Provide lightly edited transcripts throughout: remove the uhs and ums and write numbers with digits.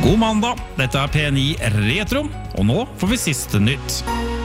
God mandag, dette P9 Retro, og nå får vi siste nytt.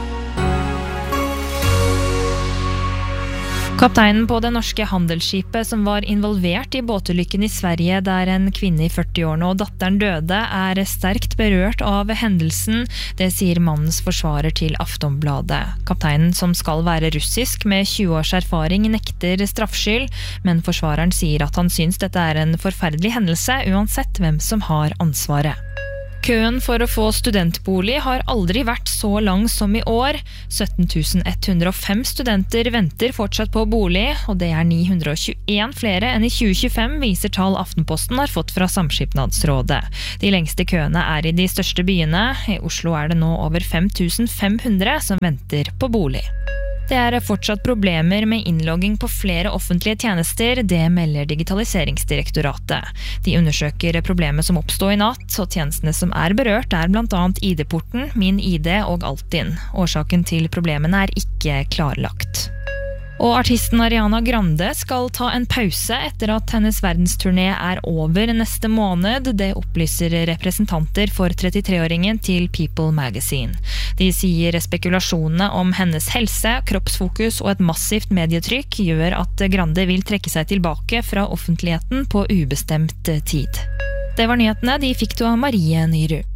Kapteinen på det norske handelsskipet som var involvert i båtulykken i Sverige der en kvinne i 40-årene og datteren døde, sterkt berørt av hendelsen. Det sier mannens forsvarer til Aftonbladet. Kapteinen, som skal være russisk med 20 års erfaring, nekter straffskyld, men forsvareren sier at han syns dette en forferdelig hendelse, uansett hvem som har ansvaret. Køen for å få studentbolig har aldri vært så lang som i år. 17 105 studenter venter fortsatt på bolig, og det 921 flere enn i 2025, viser tall Aftenposten har fått fra Samskipnadsrådet. De lengste køene i de største byene. I Oslo det nå over 5500 som venter på bolig. Det fortsatt problemer med innlogging på flere offentlige tjenester, det melder Digitaliseringsdirektoratet. De undersøker problemet som oppstod i natt, og tjenestene som berørt blant annet ID-porten, Min ID og Altinn. Årsaken til problemene ikke klarlagt. Og artisten Ariana Grande skal ta en pause etter at hennes verdensturné over neste måned. Det opplyser representanter for 33-åringen til People Magazine. De sier spekulasjonene om hennes helse, kroppsfokus og et massivt medietrykk gjør at Grande vil trekke seg tilbake fra offentligheten på ubestemt tid. Det var nyhetene, de fikk du av Marie Nyrud.